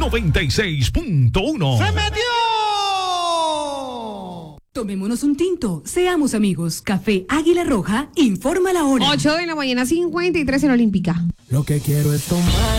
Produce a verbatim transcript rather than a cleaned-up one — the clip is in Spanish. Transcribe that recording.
noventa y seis punto uno. ¡Se metió! Tomémonos un tinto, seamos amigos. Café Águila Roja, informa la hora. ocho de la mañana, cincuenta y tres en Olímpica. Lo que quiero es tomar.